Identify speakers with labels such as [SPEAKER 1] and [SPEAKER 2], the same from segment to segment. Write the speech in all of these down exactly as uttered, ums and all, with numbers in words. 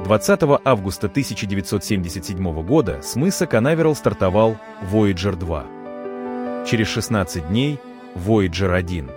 [SPEAKER 1] двадцатого августа тысяча девятьсот семьдесят седьмого года с мыса Канаверал стартовал Вояджер два. Через шестнадцать дней Вояджер один.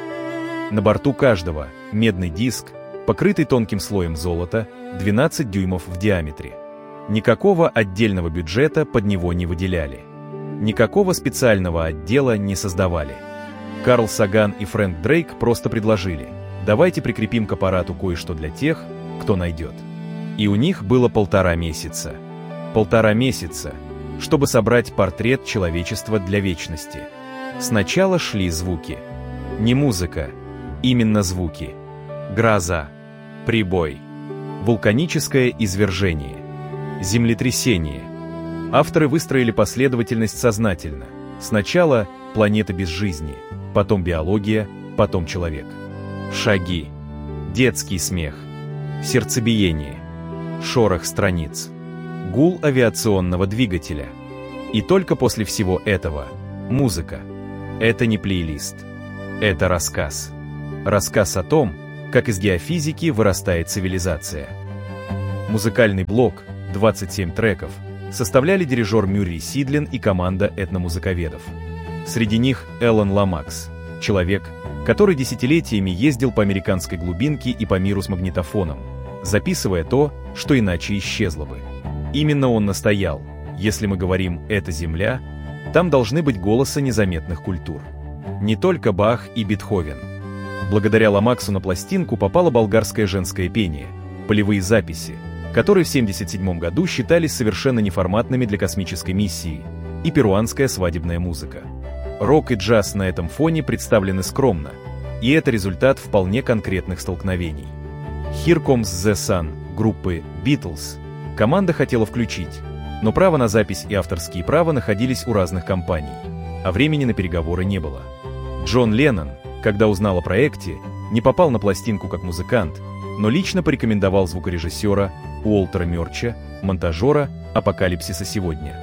[SPEAKER 1] На борту каждого медный диск, покрытый тонким слоем золота, двенадцать дюймов в диаметре. Никакого отдельного бюджета под него не выделяли. Никакого специального отдела не создавали. Карл Саган и Фрэнк Дрейк просто предложили: давайте прикрепим к аппарату кое-что для тех, кто найдет. И у них было полтора месяца. Полтора месяца, чтобы собрать портрет человечества для вечности. Сначала шли звуки. Не музыка, именно звуки. Гроза, прибой, вулканическое извержение, землетрясение. Авторы выстроили последовательность сознательно. Сначала планета без жизни, потом биология, потом человек. Шаги, детский смех, сердцебиение, шорох страниц, гул авиационного двигателя. И только после всего этого музыка. Это не плейлист. Это рассказ. Рассказ о том, как из геофизики вырастает цивилизация. Музыкальный блок, двадцать семь треков, составляли дирижер Мюррей Сидлин и команда этномузыковедов. Среди них Эллен Ламакс, человек, который десятилетиями ездил по американской глубинке и по миру с магнитофоном, записывая то, что иначе исчезло бы. Именно он настоял: если мы говорим «это Земля», там должны быть голоса незаметных культур. Не только Бах и Бетховен. Благодаря Ламаксу на пластинку попало болгарское женское пение, полевые записи, которые в семьдесят седьмом году считались совершенно неформатными для космической миссии, и перуанская свадебная музыка. Рок и джаз на этом фоне представлены скромно, и это результат вполне конкретных столкновений. Here Comes the Sun группы Beatles команда хотела включить, но право на запись и авторские права находились у разных компаний, а времени на переговоры не было. Джон Леннон, когда узнал о проекте, не попал на пластинку как музыкант, но лично порекомендовал звукорежиссера Уолтера Мёрча, монтажера «Апокалипсиса сегодня».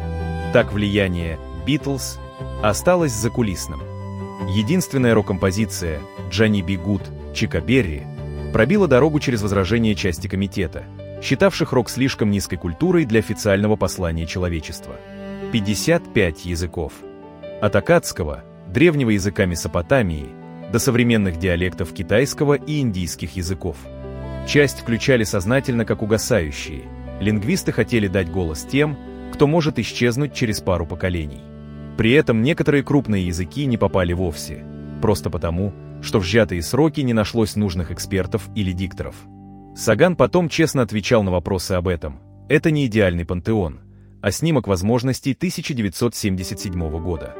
[SPEAKER 1] Так влияние Beatles осталось закулисным. Единственная рок-композиция «Джонни Би Гуд» Чика Берри пробила дорогу через возражение части комитета, считавших рок слишком низкой культурой для официального послания человечества. пятьдесят пять языков. От аккадского, древнего языка Месопотамии, до современных диалектов китайского и индийских языков. Часть включали сознательно как угасающие. Лингвисты хотели дать голос тем, кто может исчезнуть через пару поколений. При этом некоторые крупные языки не попали вовсе, просто потому, что в сжатые сроки не нашлось нужных экспертов или дикторов. Саган потом честно отвечал на вопросы об этом. Это не идеальный пантеон, а снимок возможностей тысяча девятьсот семьдесят седьмого года.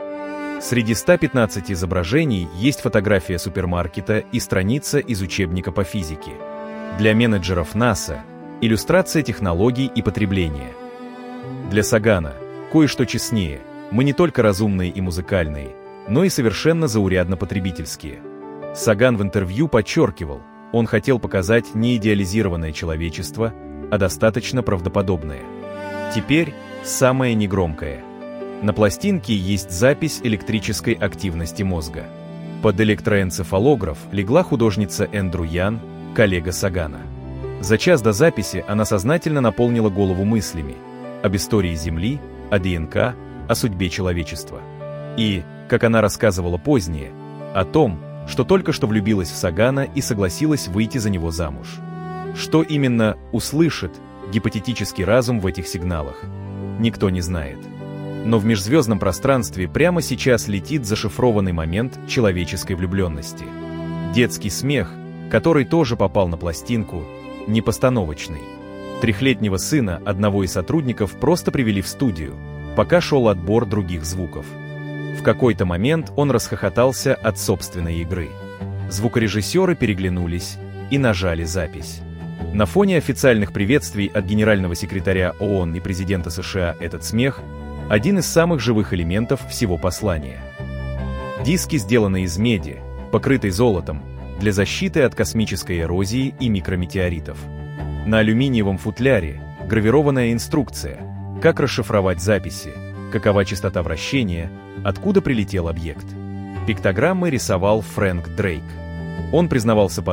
[SPEAKER 1] Среди ста пятнадцати изображений есть фотография супермаркета и страница из учебника по физике. Для менеджеров НАСА – иллюстрация технологий и потребления. Для Сагана кое-что честнее. Мы не только разумные и музыкальные, но и совершенно заурядно потребительские. Саган в интервью подчеркивал, он хотел показать не идеализированное человечество, а достаточно правдоподобное. Теперь самое негромкое. На пластинке есть запись электрической активности мозга. Под электроэнцефалограф легла художница Эндрю Ян, коллега Сагана. За час до записи она сознательно наполнила голову мыслями об истории Земли, о ДНК, о судьбе человечества. И, как она рассказывала позднее, о том, что только что влюбилась в Сагана и согласилась выйти за него замуж. Что именно услышит гипотетический разум в этих сигналах, никто не знает. Но в межзвездном пространстве прямо сейчас летит зашифрованный момент человеческой влюбленности. Детский смех, который тоже попал на пластинку, непостановочный. Трехлетнего сына одного из сотрудников просто привели в студию, пока шел отбор других звуков. В какой-то момент он расхохотался от собственной игры. Звукорежиссеры переглянулись и нажали запись. На фоне официальных приветствий от генерального секретаря ООН и президента США этот смех – один из самых живых элементов всего послания. Диски сделаны из меди, покрытой золотом, для защиты от космической эрозии и микрометеоритов. На алюминиевом футляре гравированная инструкция, как расшифровать записи, какова частота вращения, откуда прилетел объект. Пиктограммы рисовал Фрэнк Дрейк. Он признавался потом,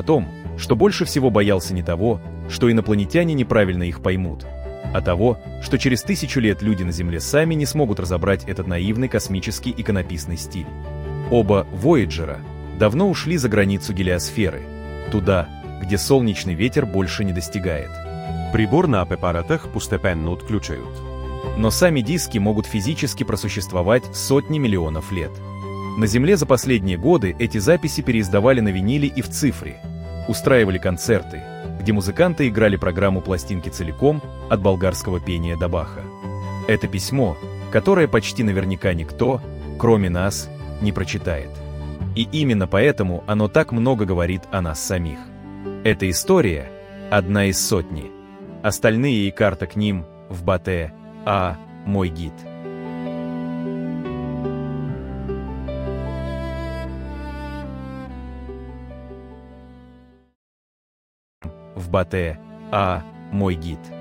[SPEAKER 1] что больше всего боялся не того, что инопланетяне неправильно их поймут, а того, что через тысячу лет люди на Земле сами не смогут разобрать этот наивный космический иконописный стиль. Оба «Вояджера» давно ушли за границу гелиосферы, туда, где солнечный ветер больше не достигает.
[SPEAKER 2] Прибор на апаратах постепенно отключают.
[SPEAKER 1] Но сами диски могут физически просуществовать сотни миллионов лет. На Земле за последние годы эти записи переиздавали на виниле и в цифре, устраивали концерты, где музыканты играли программу пластинки целиком от болгарского пения до Баха. Это письмо, которое почти наверняка никто, кроме нас, не прочитает. И именно поэтому оно так много говорит о нас самих. Эта история – одна из сотни. Остальные и карта к ним в Батэ А «Мой гид». В Батэ А «Мой гид».